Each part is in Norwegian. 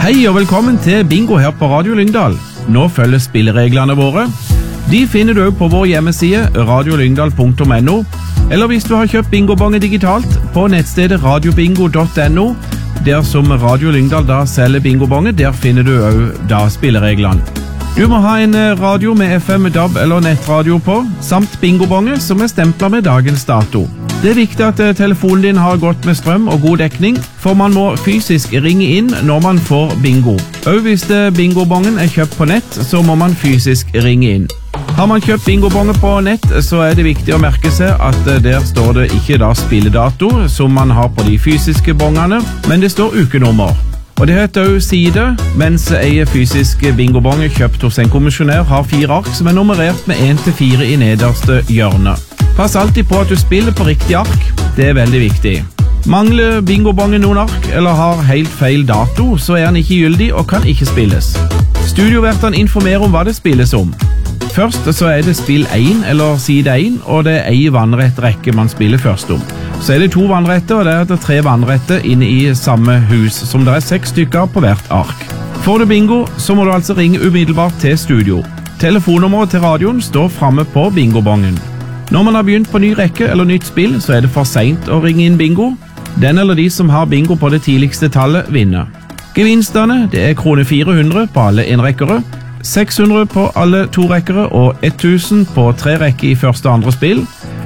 Hei og velkommen til Bingo her på Radio Lyngdal. Nå følger spillereglene våre. De finner du på vår hjemmeside radiolyngdal.no, eller hvis du har kjøpt bingobongen digitalt på nettstedet radiobingo.no. Der som Radio Lyngdal da selger bingobongen, der finner du også da spillereglene. Du må ha en radio med FM, DAB eller nettradio på, samt bingobonge som stemplet med dagens dato. Det viktig at telefonen din har godt med strøm og god dekning, for man må fysisk ringe inn når man får bingo. Og hvis bingobongen kjøpt på nett, så må man fysisk ringe inn. Har man kjøpt bingobongen på nett, så det viktig å merke seg at der står det ikke da spilledato, som man har på de fysiske bongene, men det står ukenummer. Og det heter også side, mens fysisk bingobong kjøpt hos en kommisjonær har 4 ark som nummerert med 1-4 i nederste hjørne. Pass alltid på at du spiller på riktig ark, det veldig viktig. Mangler bingobongen noen ark, eller har helt feil dato, så den ikke gyldig og kan ikke spilles. Studiovertene informerer om hva det spilles om. Først så det spill 1 eller side 1, og det en vannrett rekke man spiller først om. Så det 2 vannretter, og det 3 vannretter inne i samme hus, som det 6 stykker på hvert ark. Får du bingo, så må du altså ringe umiddelbart til studio. Telefonnummeret til radioen står fremme på bingobongen. Når man har begynt på ny rekke eller nytt spill, så det for sent å ringe inn bingo. Den eller de som har bingo på det tidligste tallet vinner. Gevinstene, det 400 på alle enrekkere, 600 på alle 2 rekkere og 1000 på 3 rekker i første og andre spill,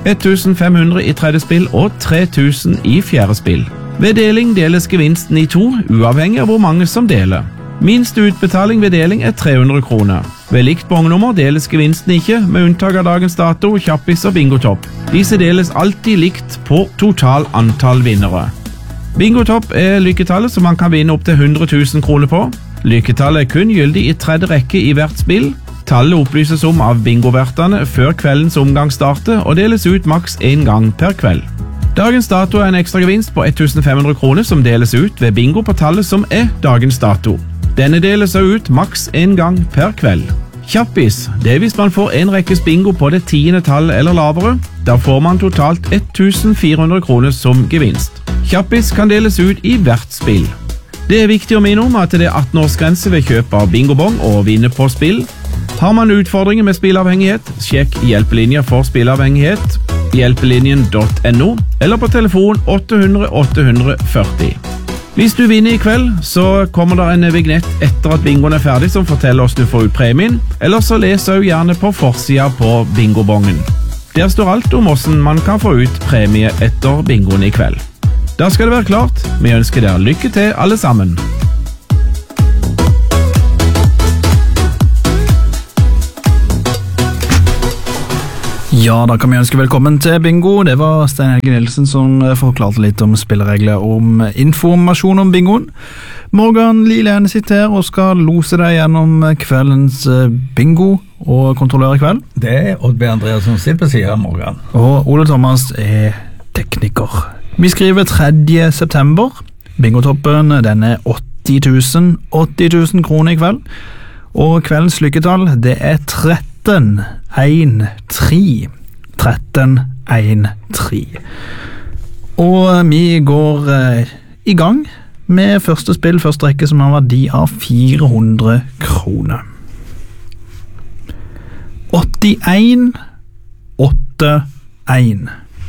1500 i tredje spill og 3000 i fjerde spill. Ved deling deles gevinsten i 2, uavhengig av hvor mange som deler. Minst utbetaling ved deling 300 kroner. Ved likt bongnummer deles gevinsten ikke, med unntak av dagens dato, kjappis og bingotopp. Disse deles alltid likt på total antall vinnere. Bingotopp lykketallet som man kan vinne opp til 100 000 kroner på. Lykketallet kun gyldig i tredje rekke i hvert spill. Tallet opplyses om av bingovertene før kveldens omgang starter og deles ut maks 1 gang per kveld. Dagens dato en ekstra gevinst på 1500 kroner som deles ut ved bingo på tallet som dagens dato. Denne deles ut maks 1 gang per kveld. Kjappis, det hvis man får en rekkes bingo på det 10. tallet eller lavere. Da får man totalt 1400 kroner som gevinst. Kjappis kan deles ut i hvert spill. Det viktig å minne om at det 18-årsgrense ved kjøp av bingobong og vinne på spill. Har man utfordringer med spillavhengighet, sjekk hjelpelinjer for spillavhengighet, hjelpelinjen.no, eller på telefon 800 840. Hvis du vinner i kveld, så kommer det en vignett etter at bingoen ferdig som forteller oss du får ut premien, eller så les også gjerne på forsida på bingobongen. Der står alt om hvordan man kan få ut premie etter bingoen i kveld. Da skal det være klart. Vi ønsker dere lykke til alle sammen. Ja, da kan vi ønske velkommen til bingo. Det var Stein Helge Nilsen som forklarte litt om spilleregler om informasjon om bingoen. Morgan Lilene sitter her og skal lose deg gjennom kveldens bingo og kontrollere kveld. Det Oddbjørn Andreasen sitter på siden, Morgan. Og Ole Thomas tekniker. Vi skriver 3. september. Bingotoppen, den 80 000 kroner i kveld. Og kveldens lykketall, det 13 1 3. 13 1 3. Og vi går i gang med første spill, første rekke, som har verdi av 400 kroner. 81 8 1.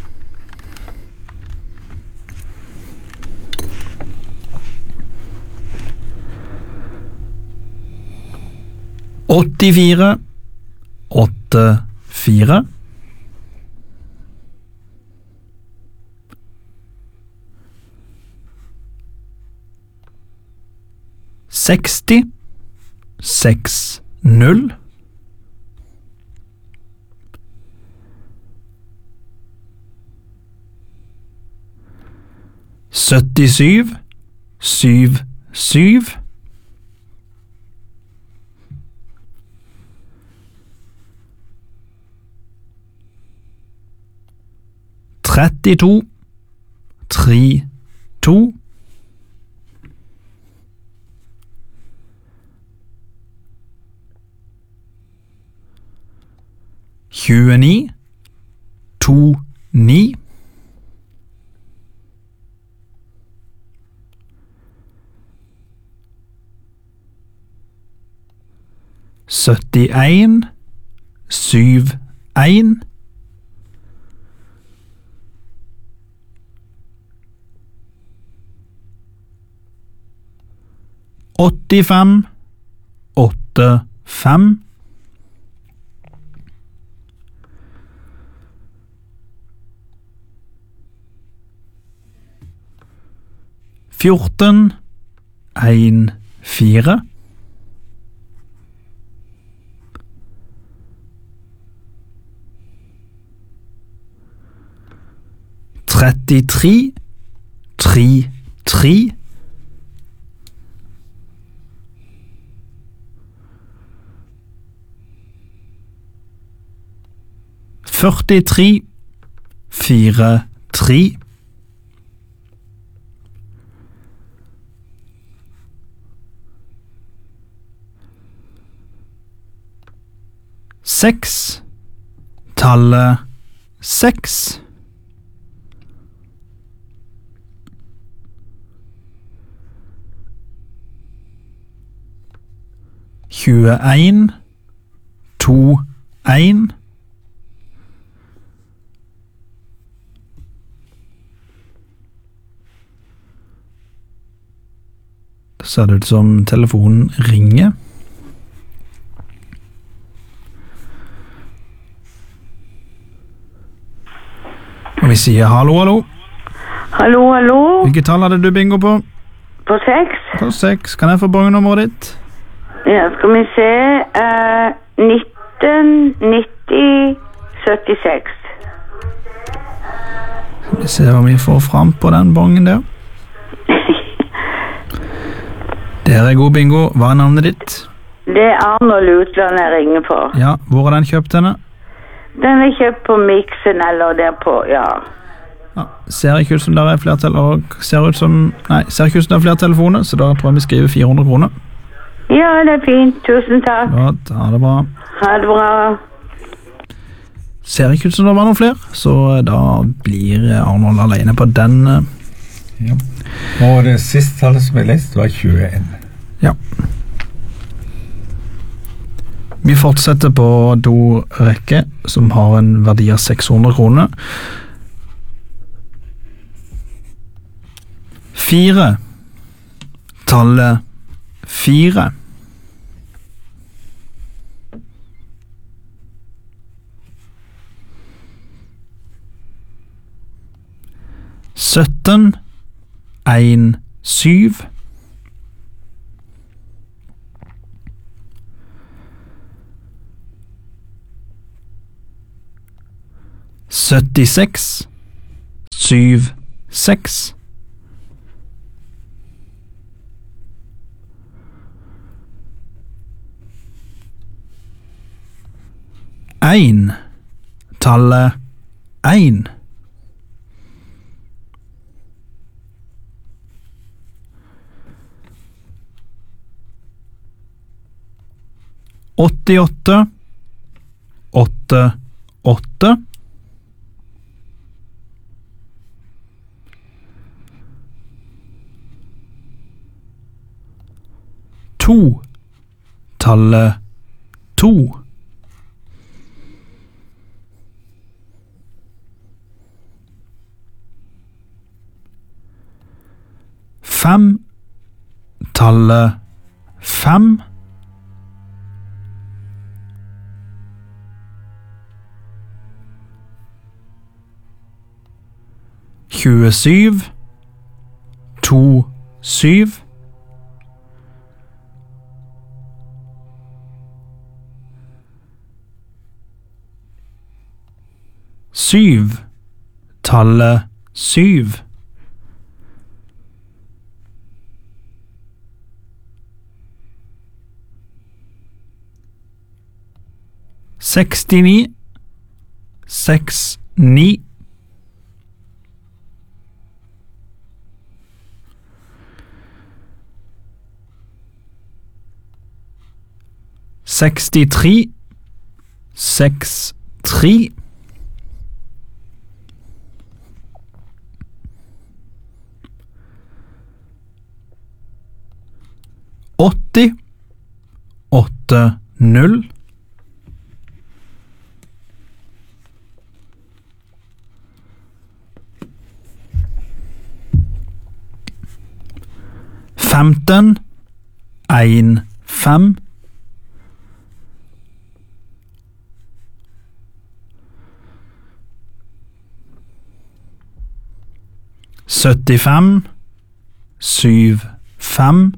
84 8 4. 60 6 0. 77 7 7. 32 3 2. 29 2 9. 29 71 71 85 85 14 14 33 33 43 43 6 tallet 6 21 2 1 Da ser det ut som telefonen ringer. Og vi sier hallo, hallo. Hallo, hallo. Hvilket tall hadde du bingo på? På 6? På 6. Kan jeg få bongenummeret ditt? Ja, skal vi se. 19, 90, 76. Skal vi se hva vi får fram på den bongen der. Det er god bingo. Hva er navnet ditt? Det er Arnold Utland jeg ringer på. Ja, hvor er den kjøpt henne? Den er kjøpt på Mixen eller der på, ja. Ja, ser ikke ut som det er flere ser ikke ut som det er flere telefoner, så da tror jeg vi skriver 400 kroner. Ja, det er fint. Tusen takk. Godt, ha det bra. Ha det bra. Ser ikke ut som det var noen flere, så da blir Arnold alene på den. Ja. Og det siste tallet som jeg leste var 21. Ja. Vi fortsetter på do-rekke, som har en verdi av 600 kroner. 4. Tallet 4. 17 1 7 76 7 6 1 tallet 1 88 8 8 2 tallet 2 5 tallet 5 27 2 7 7 tallet 7 69 6 9 63 6 3 80 8 0. Femten, 1, 5. Syttifem, 7, 5.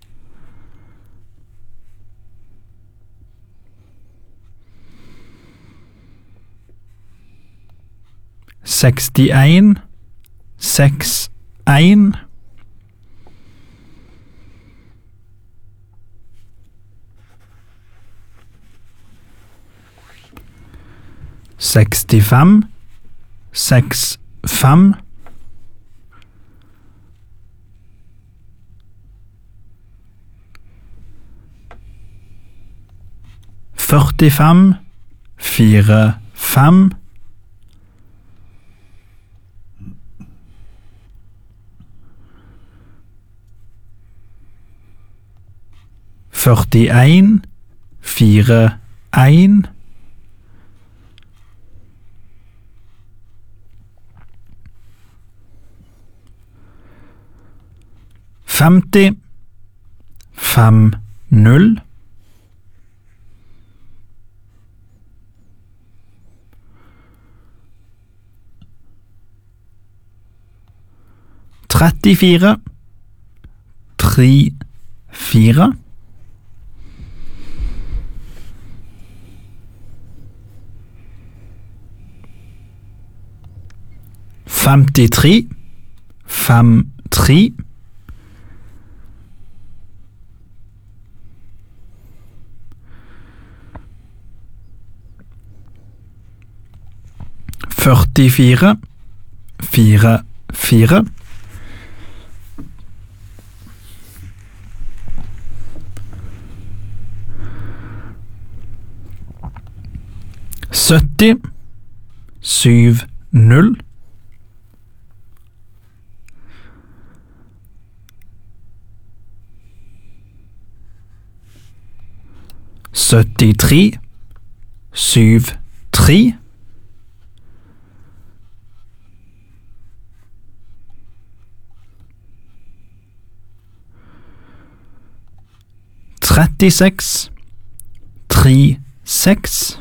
Sekstien, 6, 1. Sekstifem, 6, 5. Førtifem, 4, 5. Førtien, 4, 1. Femti, 5, 0. Trettifire, 3, 4. Femtitre, 5, 3. Førtifire, 4, 4. Sytti, 7, 0. Syttitre, 7, 3. Trettiseks, 3, 6.